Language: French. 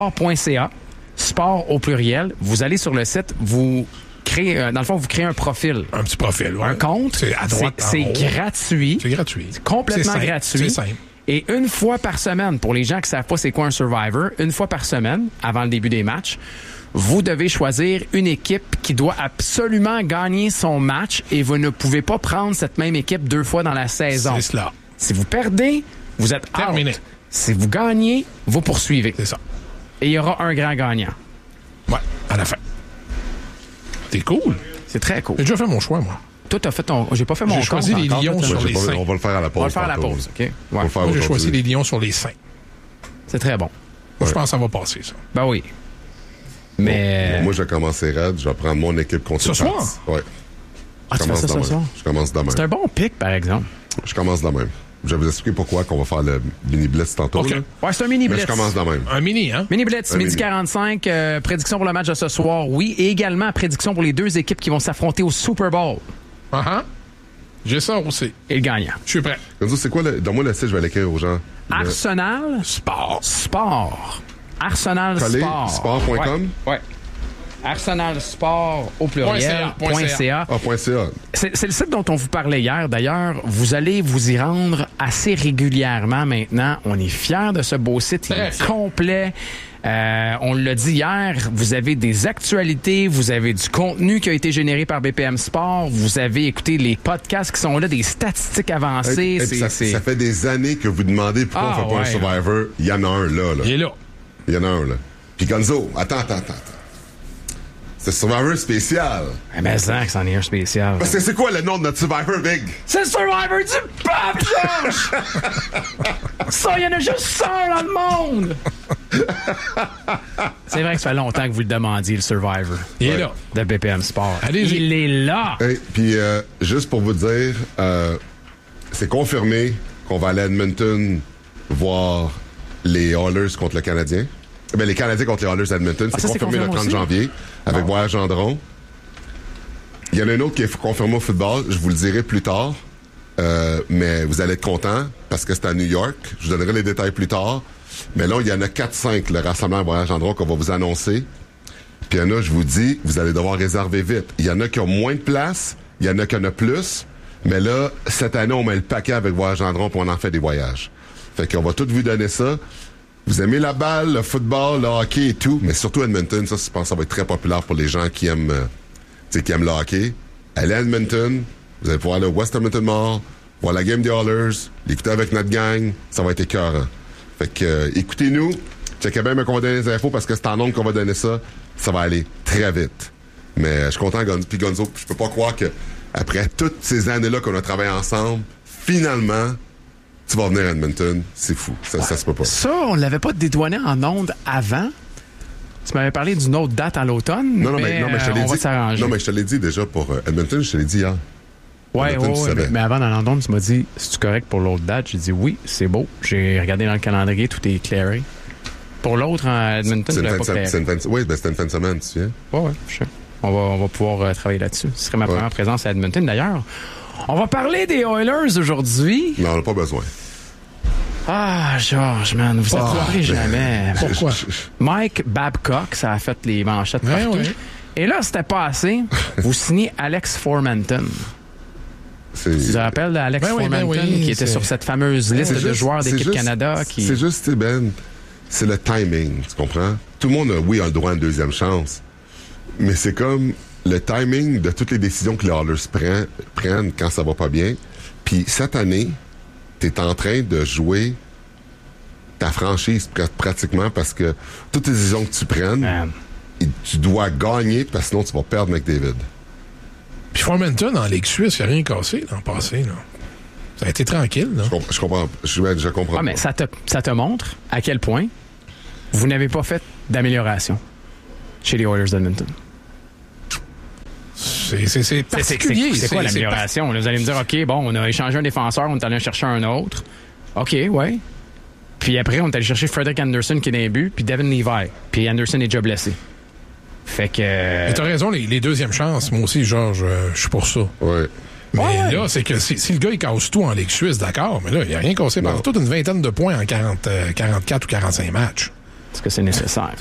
sport.ca, sport au pluriel. Vous allez sur le site, vous créez, dans le fond, vous créez un profil. Un petit profil, ouais. Un compte. C'est à droite. C'est gratuit. C'est gratuit. C'est complètement simple. gratuit. C'est simple. Et une fois par semaine, pour les gens qui ne savent pas c'est quoi un Survivor, une fois par semaine, avant le début des matchs, vous devez choisir une équipe qui doit absolument gagner son match et vous ne pouvez pas prendre cette même équipe 2 fois dans la saison. C'est cela. Si vous perdez, vous êtes terminé. out. Si vous gagnez, vous poursuivez. C'est ça. Et il y aura un grand gagnant. Ouais, à la fin. C'est cool. C'est très cool. J'ai déjà fait mon choix, moi. Toi, t'as fait ton... J'ai pas fait mon compte. J'ai choisi les encore, lions toi, sur les seins. On va le faire à la pause. On va le faire à la tantôt. pause, OK? On va Ouais. le faire Moi, j'ai choisi aujourd'hui. les lions sur les seins. C'est très bon. Moi, je pense que ça va passer, ça. Ben oui. Mais... Bon, moi, je vais commencer raide. Je vais prendre mon équipe contre Ce soir? Ouais. Ah, tu fais ça ce soir? Je commence demain. C'est un bon pic, par exemple. Je commence demain. Je vais vous expliquer pourquoi qu'on va faire le mini blitz tantôt. OK. là. Ouais, c'est un mini Mais blitz. je commence demain. Un mini, hein? Mini blitz, Un midi mini. 45, prédiction pour le match de ce soir, oui. Et également, prédiction pour les 2 équipes qui vont s'affronter au Super Bowl. Uh-huh. J'ai ça aussi. Et le gagnant. Je suis prêt. Gonzo, c'est quoi Donne-moi le site, je vais l'écrire aux gens. Arsenal Sport. Sport. Arsenal Collé, Sport. sport.com? Ouais. Arsenal Sport au pluriel. .ca. .ca. C'est le site dont on vous parlait hier. D'ailleurs, vous allez vous y rendre assez régulièrement maintenant. On est fiers de ce beau site. Il Très est fiers. complet. On l'a dit hier, vous avez des actualités, vous avez du contenu qui a été généré par BPM Sport, vous avez écouté les podcasts qui sont là, des statistiques avancées. Et puis ça fait des années que vous demandez pourquoi on fait pas un Survivor. Il y en a un là. Il est là. Il y en a un là. Puis Gonzo, attends. C'est Survivor spécial. Mais ça, que c'en est un spécial. Parce que c'est quoi le nom de notre Survivor, Big? C'est le Survivor du peuple, Georges! Ça, il y en a juste un dans le monde! C'est vrai que ça fait longtemps que vous le demandiez, le Survivor. Il est là. De BPM Sport. Allez-y. Il est là! Hey, puis juste pour vous dire, c'est confirmé qu'on va aller à Edmonton voir les Oilers contre le Canadien. Ben, les Canadiens contre les Oilers d'Edmonton. Ah, C'est ça, c'est confirmé le 30 confirmé aussi? janvier avec Voyage Gendron. Il y en a un autre qui est confirmé au football. Je vous le dirai plus tard. Mais vous allez être contents parce que c'est à New York. Je vous donnerai les détails plus tard. Mais là, il y en a 4-5, le rassemblement Voyage Gendron qu'on va vous annoncer. Puis il y en a, je vous dis, vous allez devoir réserver vite. Il y en a qui ont moins de place. Il y en a qui en a plus. Mais là, cette année, on met le paquet avec Voyage Gendron puis on en fait des voyages. Fait qu'on va tout vous donner ça. Vous aimez la balle, le football, le hockey et tout, mais surtout Edmonton, ça, je pense que ça va être très populaire pour les gens qui aiment, qui aiment le hockey. Allez à Edmonton, vous allez pouvoir aller au West Edmonton Mall, voir la game des Oilers, l'écouter avec notre gang, ça va être écœurant. Fait que, écoutez-nous, checkez bien qu'on va donner les infos parce que c'est en nombre qu'on va donner ça, ça va aller très vite. Mais je suis content, puis Gonzo, je peux pas croire que après toutes ces années-là qu'on a travaillé ensemble, finalement, tu vas venir à Edmonton, c'est fou. Ça se peut pas. Ça, on l'avait pas dédouané en ondes avant. Tu m'avais parlé d'une autre date à l'automne. Non, mais je te l'ai on va dit. s'arranger. Non, mais je te l'ai dit déjà pour Edmonton, je te l'ai dit hier. Ouais, Edmonton, tu savais. mais avant dans l'entente, tu m'as dit, c'est-tu correct pour l'autre date? J'ai dit oui, c'est beau. J'ai regardé dans le calendrier, tout est clairé. Pour l'autre, en Edmonton, je l'avais pas clairé. Oui, ben c'était une fin de semaine, tu viens. Ouais, je sais. On va pouvoir travailler là-dessus. Ce serait ma première présence à Edmonton, d'ailleurs. On va parler des Oilers aujourd'hui. Non, on n'a pas besoin. Ah, Georges, man, vous n'attraperez jamais. Pourquoi? Mike Babcock, ça a fait les manchettes Ouais, partout. ouais. Et là, c'était pas assez. Vous signez Alex Formanton. Tu te rappelles d'Alex Formanton qui était sur cette fameuse liste de joueurs d'équipe Canada? C'est juste, Ben, c'est le timing, tu comprends? Tout le monde, a le droit à une deuxième chance. Mais c'est comme le timing de toutes les décisions que les Oilers prennent quand ça va pas bien. Puis cette année, t'es en train de jouer ta franchise pratiquement parce que toutes les décisions que tu prennes, tu dois gagner parce que sinon tu vas perdre McDavid. Puis Formanton, en Ligue suisse, il n'y a rien cassé l'an passé. Là. Ça a été tranquille. Là. Je comprends. Je comprends pas. Mais ça te montre à quel point vous n'avez pas fait d'amélioration chez les Oilers d'Edmonton. C'est particulier. C'est quoi l'amélioration? Là, vous allez me dire, OK, bon, on a échangé un défenseur, on est allé en chercher un autre. OK, ouais. Puis après, on est allé chercher Frederick Anderson qui est dans les buts, puis Devin Levi. Puis Anderson est déjà blessé. Fait que... Mais t'as raison, les deuxièmes chances, moi aussi, Georges, je suis pour ça. Ouais. Mais là, c'est que si le gars, il casse tout en Ligue suisse, d'accord, mais là, il n'y a rien cassé par toute une vingtaine de points en 44 ou 45 matchs. Est-ce que c'est nécessaire?